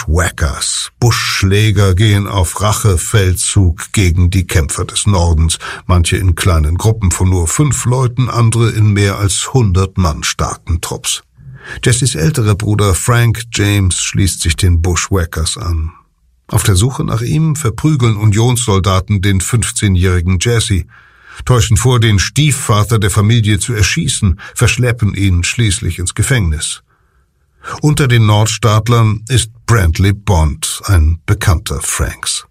Bushwhackers. Buschschläger gehen auf Rachefeldzug gegen die Kämpfer des Nordens, manche in kleinen Gruppen von nur 5 Leuten, andere in mehr als 100 Mann starken Trupps. Jessys älterer Bruder Frank James schließt sich den Bushwhackers an. Auf der Suche nach ihm verprügeln Unionssoldaten den 15-jährigen Jesse, täuschen vor, den Stiefvater der Familie zu erschießen, verschleppen ihn schließlich ins Gefängnis. Unter den Nordstaatlern ist Brantley Bond, ein Bekannter Franks.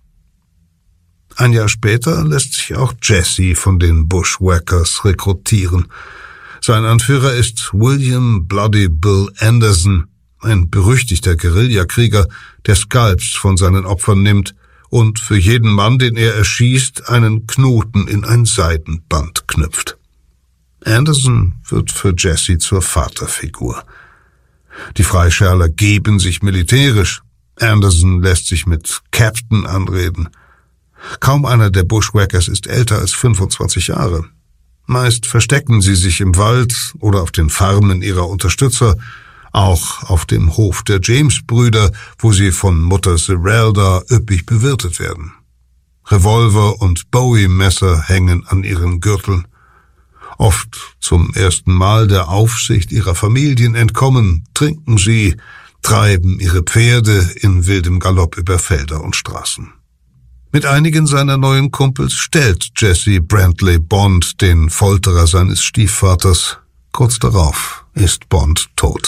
Ein Jahr später lässt sich auch Jesse von den Bushwhackers rekrutieren. Sein Anführer ist William Bloody Bill Anderson, ein berüchtigter Guerillakrieger, der Skalps von seinen Opfern nimmt und für jeden Mann, den er erschießt, einen Knoten in ein Seidenband knüpft. Anderson wird für Jesse zur Vaterfigur. Die Freischärler geben sich militärisch. Anderson lässt sich mit Captain anreden. Kaum einer der Bushwhackers ist älter als 25 Jahre. Meist verstecken sie sich im Wald oder auf den Farmen ihrer Unterstützer, auch auf dem Hof der James-Brüder, wo sie von Mutter Zerelda üppig bewirtet werden. Revolver und Bowie-Messer hängen an ihren Gürteln. Oft zum ersten Mal der Aufsicht ihrer Familien entkommen, trinken sie, treiben ihre Pferde in wildem Galopp über Felder und Straßen. Mit einigen seiner neuen Kumpels stellt Jesse Brantley Bond den Folterer seines Stiefvaters. Kurz darauf ist Bond tot.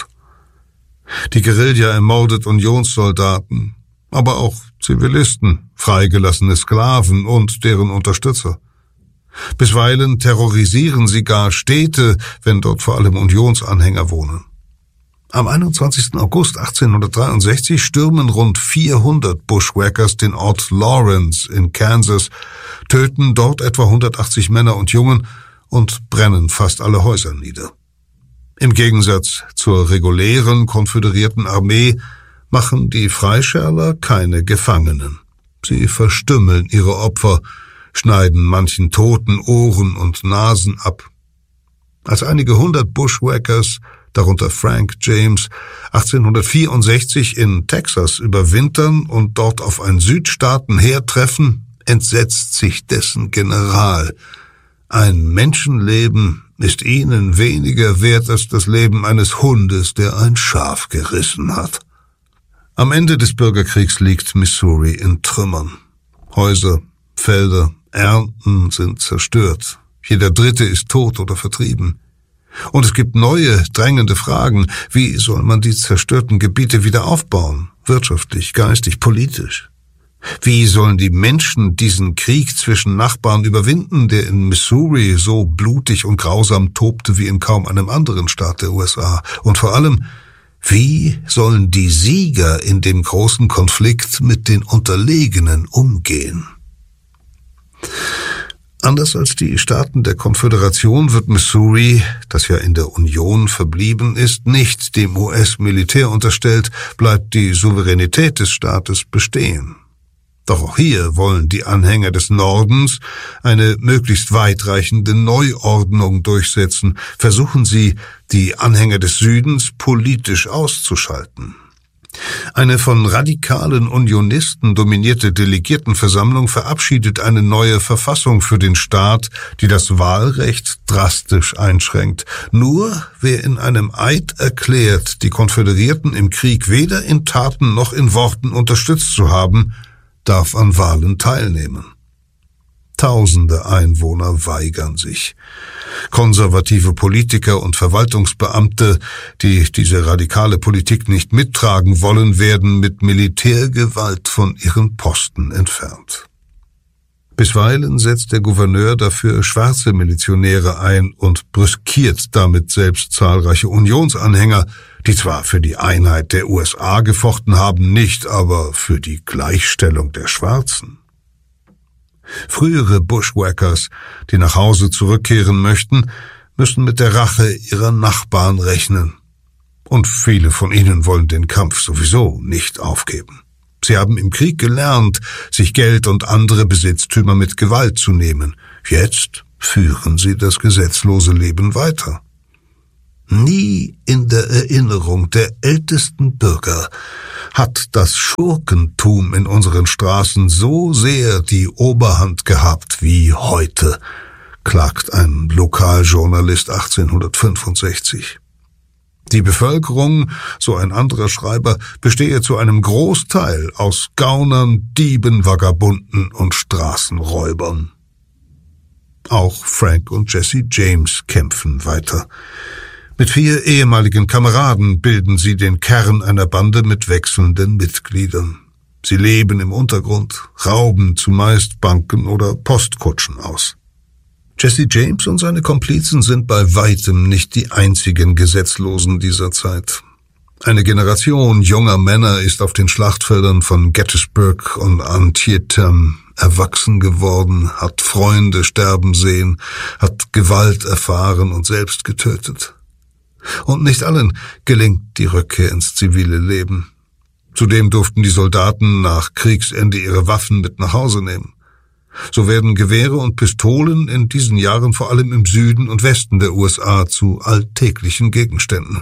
Die Guerilla ermordet Unionssoldaten, aber auch Zivilisten, freigelassene Sklaven und deren Unterstützer. Bisweilen terrorisieren sie gar Städte, wenn dort vor allem Unionsanhänger wohnen. Am 21. August 1863 stürmen rund 400 Bushwhackers den Ort Lawrence in Kansas, töten dort etwa 180 Männer und Jungen und brennen fast alle Häuser nieder. Im Gegensatz zur regulären konföderierten Armee machen die Freischärler keine Gefangenen. Sie verstümmeln ihre Opfer, schneiden manchen Toten Ohren und Nasen ab. Als einige 100 Bushwhackers, darunter Frank James, 1864 in Texas überwintern und dort auf ein Südstaatenheer treffen, entsetzt sich dessen General. Ein Menschenleben ist ihnen weniger wert als das Leben eines Hundes, der ein Schaf gerissen hat. Am Ende des Bürgerkriegs liegt Missouri in Trümmern. Häuser, Felder, Ernten sind zerstört. Jeder Dritte ist tot oder vertrieben. Und es gibt neue, drängende Fragen. Wie soll man die zerstörten Gebiete wieder aufbauen? Wirtschaftlich, geistig, politisch. Wie sollen die Menschen diesen Krieg zwischen Nachbarn überwinden, der in Missouri so blutig und grausam tobte wie in kaum einem anderen Staat der USA? Und vor allem, wie sollen die Sieger in dem großen Konflikt mit den Unterlegenen umgehen? Anders als die Staaten der Konföderation wird Missouri, das ja in der Union verblieben ist, nicht dem US-Militär unterstellt, bleibt die Souveränität des Staates bestehen. Doch auch hier wollen die Anhänger des Nordens eine möglichst weitreichende Neuordnung durchsetzen, versuchen sie, die Anhänger des Südens politisch auszuschalten. Eine von radikalen Unionisten dominierte Delegiertenversammlung verabschiedet eine neue Verfassung für den Staat, die das Wahlrecht drastisch einschränkt. Nur wer in einem Eid erklärt, die Konföderierten im Krieg weder in Taten noch in Worten unterstützt zu haben, darf an Wahlen teilnehmen. Tausende Einwohner weigern sich. Konservative Politiker und Verwaltungsbeamte, die diese radikale Politik nicht mittragen wollen, werden mit Militärgewalt von ihren Posten entfernt. Bisweilen setzt der Gouverneur dafür schwarze Milizionäre ein und brüskiert damit selbst zahlreiche Unionsanhänger, die zwar für die Einheit der USA gefochten haben, nicht aber für die Gleichstellung der Schwarzen. Frühere Bushwhackers, die nach Hause zurückkehren möchten, müssen mit der Rache ihrer Nachbarn rechnen. Und viele von ihnen wollen den Kampf sowieso nicht aufgeben. Sie haben im Krieg gelernt, sich Geld und andere Besitztümer mit Gewalt zu nehmen. Jetzt führen sie das gesetzlose Leben weiter. Nie in der Erinnerung der ältesten Bürger hat das Schurkentum in unseren Straßen so sehr die Oberhand gehabt wie heute, klagt ein Lokaljournalist 1865. Die Bevölkerung, so ein anderer Schreiber, bestehe zu einem Großteil aus Gaunern, Dieben, Vagabunden und Straßenräubern. Auch Frank und Jesse James kämpfen weiter. Mit 4 ehemaligen Kameraden bilden sie den Kern einer Bande mit wechselnden Mitgliedern. Sie leben im Untergrund, rauben zumeist Banken oder Postkutschen aus. Jesse James und seine Komplizen sind bei weitem nicht die einzigen Gesetzlosen dieser Zeit. Eine Generation junger Männer ist auf den Schlachtfeldern von Gettysburg und Antietam erwachsen geworden, hat Freunde sterben sehen, hat Gewalt erfahren und selbst getötet. Und nicht allen gelingt die Rückkehr ins zivile Leben. Zudem durften die Soldaten nach Kriegsende ihre Waffen mit nach Hause nehmen. So werden Gewehre und Pistolen in diesen Jahren vor allem im Süden und Westen der USA zu alltäglichen Gegenständen.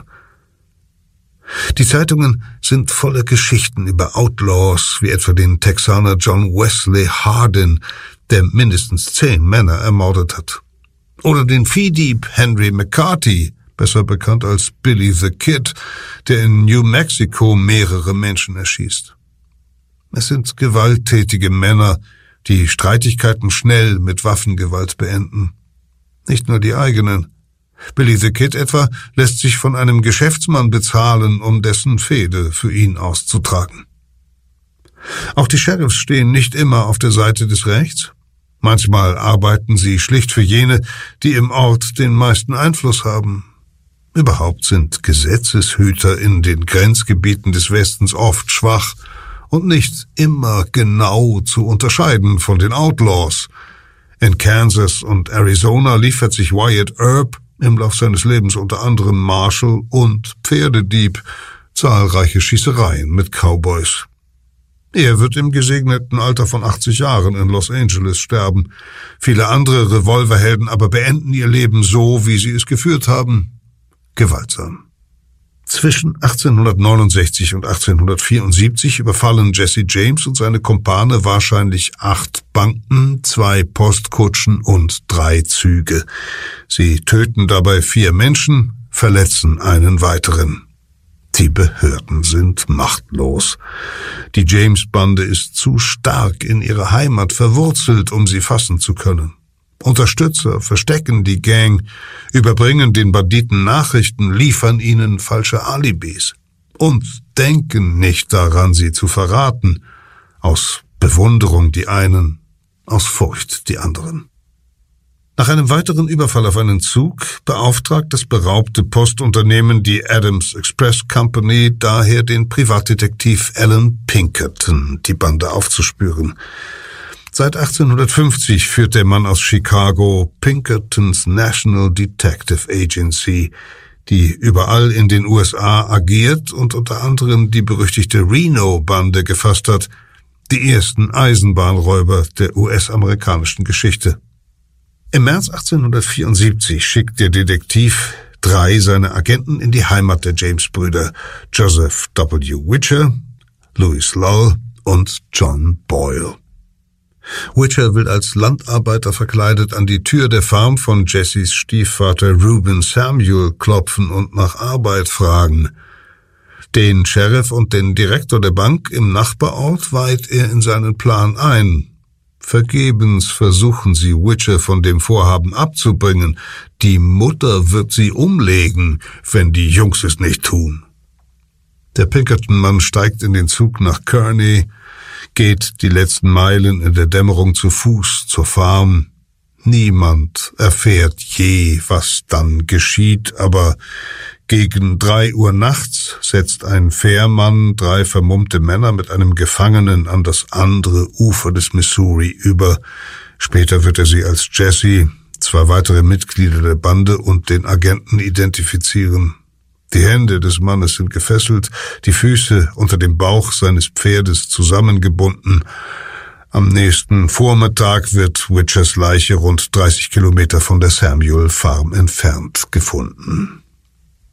Die Zeitungen sind voller Geschichten über Outlaws, wie etwa den Texaner John Wesley Hardin, der mindestens 10 Männer ermordet hat. Oder den Viehdieb Henry McCarthy, besser bekannt als Billy the Kid, der in New Mexico mehrere Menschen erschießt. Es sind gewalttätige Männer, die Streitigkeiten schnell mit Waffengewalt beenden. Nicht nur die eigenen. Billy the Kid etwa lässt sich von einem Geschäftsmann bezahlen, um dessen Fehde für ihn auszutragen. Auch die Sheriffs stehen nicht immer auf der Seite des Rechts. Manchmal arbeiten sie schlicht für jene, die im Ort den meisten Einfluss haben. Überhaupt sind Gesetzeshüter in den Grenzgebieten des Westens oft schwach und nicht immer genau zu unterscheiden von den Outlaws. In Kansas und Arizona liefert sich Wyatt Earp im Lauf seines Lebens unter anderem Marshall und Pferdedieb zahlreiche Schießereien mit Cowboys. Er wird im gesegneten Alter von 80 Jahren in Los Angeles sterben. Viele andere Revolverhelden aber beenden ihr Leben so, wie sie es geführt haben: gewaltsam. Zwischen 1869 und 1874 überfallen Jesse James und seine Kumpane wahrscheinlich 8 Banken, 2 Postkutschen und 3 Züge. Sie töten dabei 4 Menschen, verletzen einen weiteren. Die Behörden sind machtlos. Die James-Bande ist zu stark in ihrer Heimat verwurzelt, um sie fassen zu können. Unterstützer verstecken die Gang, überbringen den Banditen Nachrichten, liefern ihnen falsche Alibis und denken nicht daran, sie zu verraten. Aus Bewunderung die einen, aus Furcht die anderen. Nach einem weiteren Überfall auf einen Zug beauftragt das beraubte Postunternehmen die Adams Express Company daher den Privatdetektiv Alan Pinkerton, die Bande aufzuspüren. Seit 1850 führt der Mann aus Chicago Pinkertons National Detective Agency, die überall in den USA agiert und unter anderem die berüchtigte Reno-Bande gefasst hat, die ersten Eisenbahnräuber der US-amerikanischen Geschichte. Im März 1874 schickt der Detektiv 3 seiner Agenten in die Heimat der James-Brüder, Joseph W. Witcher, Louis Lull und John Boyle. Witcher will als Landarbeiter verkleidet an die Tür der Farm von Jessys Stiefvater Reuben Samuel klopfen und nach Arbeit fragen. Den Sheriff und den Direktor der Bank im Nachbarort weiht er in seinen Plan ein. Vergebens versuchen sie, Witcher von dem Vorhaben abzubringen. Die Mutter wird sie umlegen, wenn die Jungs es nicht tun. Der Pinkerton-Mann steigt in den Zug nach Kearney, geht die letzten Meilen in der Dämmerung zu Fuß zur Farm. Niemand erfährt je, was dann geschieht, aber gegen 3 Uhr nachts setzt ein Fährmann 3 vermummte Männer mit einem Gefangenen an das andere Ufer des Missouri über. Später wird er sie als Jesse, 2 weitere Mitglieder der Bande und den Agenten identifizieren. Die Hände des Mannes sind gefesselt, die Füße unter dem Bauch seines Pferdes zusammengebunden. Am nächsten Vormittag wird Witchers Leiche rund 30 Kilometer von der Samuel Farm entfernt gefunden.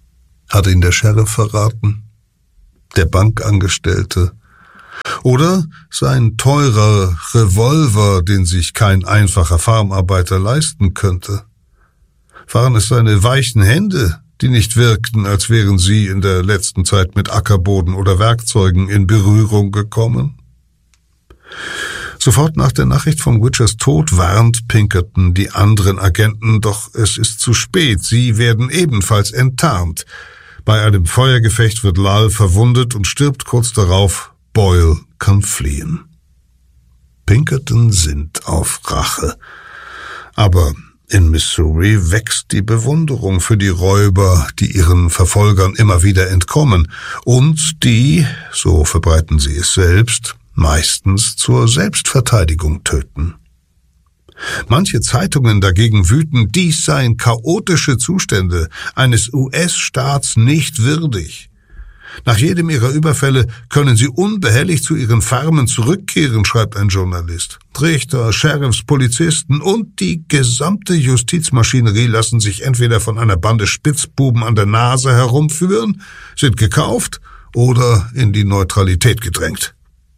Hat ihn der Sheriff verraten? Der Bankangestellte? Oder sein teurer Revolver, den sich kein einfacher Farmarbeiter leisten könnte? Waren es seine weichen Hände, die nicht wirkten, als wären sie in der letzten Zeit mit Ackerboden oder Werkzeugen in Berührung gekommen? Sofort nach der Nachricht von Witchers Tod warnt Pinkerton die anderen Agenten, doch es ist zu spät, sie werden ebenfalls enttarnt. Bei einem Feuergefecht wird Lal verwundet und stirbt kurz darauf. Boyle kann fliehen. Pinkerton sinnt auf Rache. Aber in Missouri wächst die Bewunderung für die Räuber, die ihren Verfolgern immer wieder entkommen und die, so verbreiten sie es selbst, meistens zur Selbstverteidigung töten. Manche Zeitungen dagegen wüten, dies seien chaotische Zustände eines US-Staats nicht würdig. Nach jedem ihrer Überfälle können sie unbehelligt zu ihren Farmen zurückkehren, schreibt ein Journalist. Richter, Sheriffs, Polizisten und die gesamte Justizmaschinerie lassen sich entweder von einer Bande Spitzbuben an der Nase herumführen, sind gekauft oder in die Neutralität gedrängt.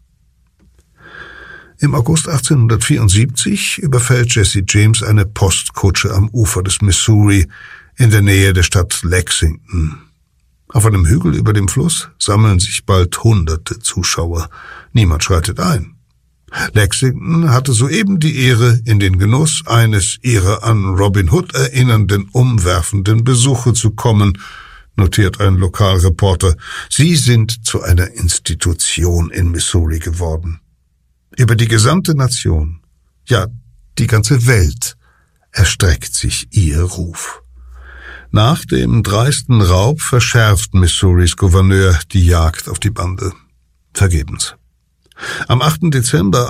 Im August 1874 überfällt Jesse James eine Postkutsche am Ufer des Missouri in der Nähe der Stadt Lexington. Auf einem Hügel über dem Fluss sammeln sich bald Hunderte Zuschauer. Niemand schreitet ein. Lexington hatte soeben die Ehre, in den Genuss eines ihrer an Robin Hood erinnernden umwerfenden Besuche zu kommen, notiert ein Lokalreporter. Sie sind zu einer Institution in Missouri geworden. Über die gesamte Nation, ja, die ganze Welt, erstreckt sich ihr Ruf. Nach dem dreisten Raub verschärft Missouris Gouverneur die Jagd auf die Bande. Vergebens. Am 8. Dezember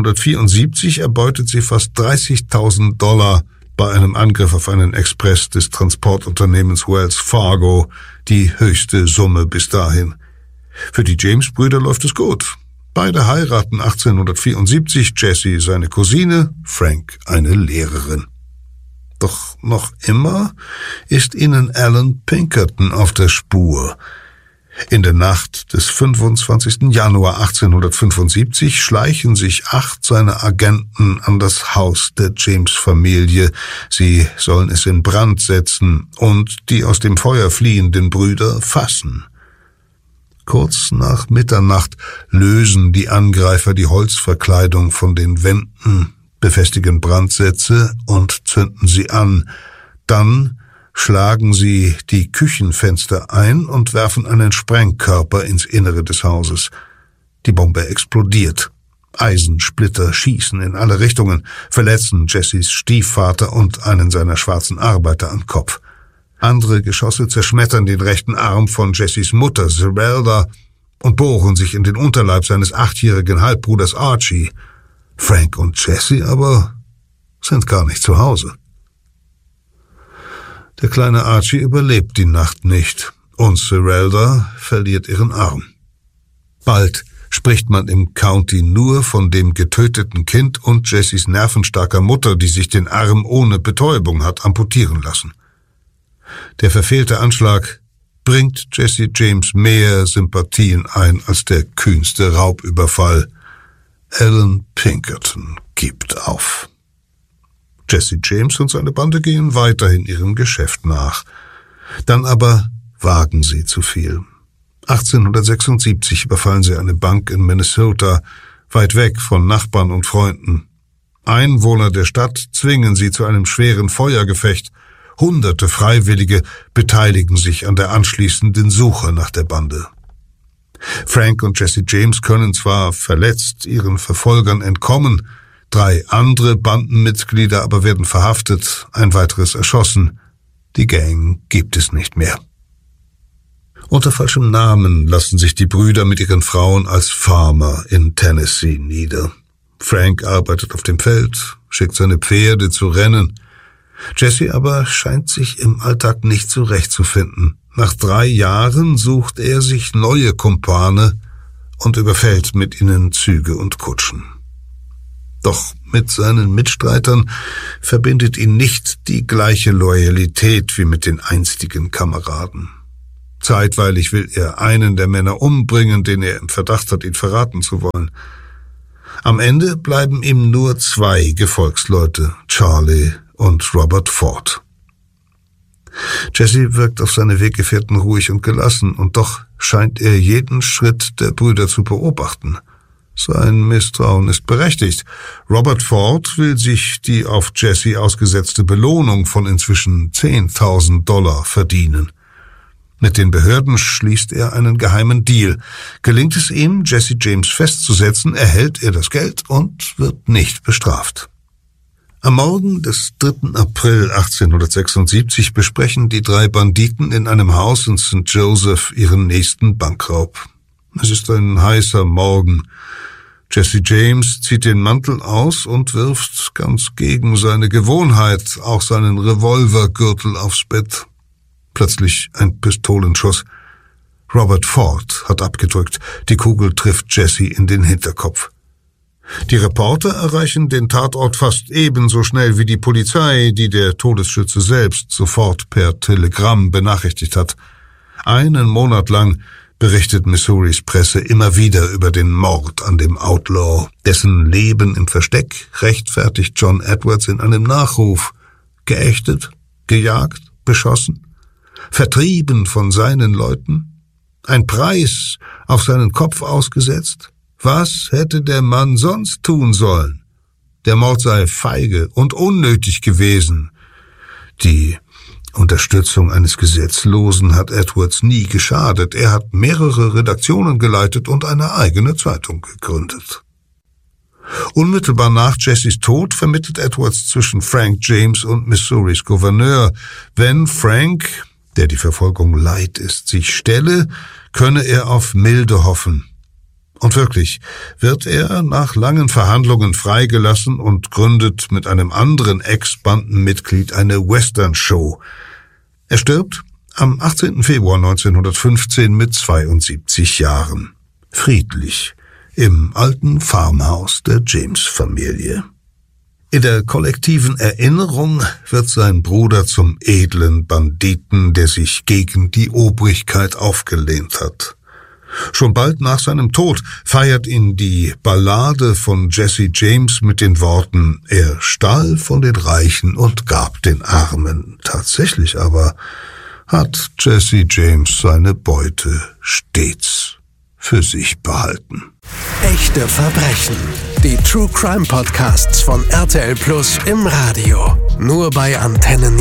1874 erbeutet sie fast $30.000 bei einem Angriff auf einen Express des Transportunternehmens Wells Fargo, die höchste Summe bis dahin. Für die James-Brüder läuft es gut. Beide heiraten 1874, Jesse seine Cousine, Frank eine Lehrerin. Doch noch immer ist ihnen Alan Pinkerton auf der Spur. In der Nacht des 25. Januar 1875 schleichen sich 8 seiner Agenten an das Haus der James-Familie. Sie sollen es in Brand setzen und die aus dem Feuer fliehenden Brüder fassen. Kurz nach Mitternacht lösen die Angreifer die Holzverkleidung von den Wänden, befestigen Brandsätze und zünden sie an. Dann schlagen sie die Küchenfenster ein und werfen einen Sprengkörper ins Innere des Hauses. Die Bombe explodiert. Eisensplitter schießen in alle Richtungen, verletzen Jessys Stiefvater und einen seiner schwarzen Arbeiter am Kopf. Andere Geschosse zerschmettern den rechten Arm von Jessys Mutter, Zerelda, und bohren sich in den Unterleib seines 8-jährigen Halbbruders Archie. Frank und Jesse aber sind gar nicht zu Hause. Der kleine Archie überlebt die Nacht nicht und Zerelda verliert ihren Arm. Bald spricht man im County nur von dem getöteten Kind und Jessys nervenstarker Mutter, die sich den Arm ohne Betäubung hat amputieren lassen. Der verfehlte Anschlag bringt Jesse James mehr Sympathien ein als der kühnste Raubüberfall. Alan Pinkerton gibt auf. Jesse James und seine Bande gehen weiterhin ihrem Geschäft nach. Dann aber wagen sie zu viel. 1876 überfallen sie eine Bank in Minnesota, weit weg von Nachbarn und Freunden. Einwohner der Stadt zwingen sie zu einem schweren Feuergefecht. Hunderte Freiwillige beteiligen sich an der anschließenden Suche nach der Bande. Frank und Jesse James können zwar verletzt ihren Verfolgern entkommen, 3 andere Bandenmitglieder aber werden verhaftet, ein weiteres erschossen. Die Gang gibt es nicht mehr. Unter falschem Namen lassen sich die Brüder mit ihren Frauen als Farmer in Tennessee nieder. Frank arbeitet auf dem Feld, schickt seine Pferde zu rennen. Jesse aber scheint sich im Alltag nicht zurechtzufinden. Nach 3 Jahren sucht er sich neue Kumpane und überfällt mit ihnen Züge und Kutschen. Doch mit seinen Mitstreitern verbindet ihn nicht die gleiche Loyalität wie mit den einstigen Kameraden. Zeitweilig will er einen der Männer umbringen, den er im Verdacht hat, ihn verraten zu wollen. Am Ende bleiben ihm nur 2 Gefolgsleute, Charlie und Robert Ford. Jesse wirkt auf seine Weggefährten ruhig und gelassen, und doch scheint er jeden Schritt der Brüder zu beobachten. Sein Misstrauen ist berechtigt. Robert Ford will sich die auf Jesse ausgesetzte Belohnung von inzwischen $10.000 verdienen. Mit den Behörden schließt er einen geheimen Deal. Gelingt es ihm, Jesse James festzusetzen, erhält er das Geld und wird nicht bestraft. Am Morgen des 3. April 1876 besprechen die 3 Banditen in einem Haus in St. Joseph ihren nächsten Bankraub. Es ist ein heißer Morgen. Jesse James zieht den Mantel aus und wirft, ganz gegen seine Gewohnheit, auch seinen Revolvergürtel aufs Bett. Plötzlich ein Pistolenschuss. Robert Ford hat abgedrückt. Die Kugel trifft Jesse in den Hinterkopf. Die Reporter erreichen den Tatort fast ebenso schnell wie die Polizei, die der Todesschütze selbst sofort per Telegramm benachrichtigt hat. 1 Monat lang berichtet Missouris Presse immer wieder über den Mord an dem Outlaw. Dessen Leben im Versteck rechtfertigt John Edwards in einem Nachruf. Geächtet, gejagt, beschossen, vertrieben von seinen Leuten, ein Preis auf seinen Kopf ausgesetzt. Was hätte der Mann sonst tun sollen? Der Mord sei feige und unnötig gewesen. Die Unterstützung eines Gesetzlosen hat Edwards nie geschadet. Er hat mehrere Redaktionen geleitet und eine eigene Zeitung gegründet. Unmittelbar nach Jessys Tod vermittelt Edwards zwischen Frank James und Missouris Gouverneur. Wenn Frank, der die Verfolgung leid ist, sich stelle, könne er auf Milde hoffen. Und wirklich wird er nach langen Verhandlungen freigelassen und gründet mit einem anderen Ex-Bandenmitglied eine Western-Show. Er stirbt am 18. Februar 1915 mit 72 Jahren. Friedlich im alten Farmhaus der James-Familie. In der kollektiven Erinnerung wird sein Bruder zum edlen Banditen, der sich gegen die Obrigkeit aufgelehnt hat. Schon bald nach seinem Tod feiert ihn die Ballade von Jesse James mit den Worten: Er stahl von den Reichen und gab den Armen. Tatsächlich aber hat Jesse James seine Beute stets für sich behalten. Echte Verbrechen. Die True Crime Podcasts von RTL Plus im Radio. Nur bei Antenne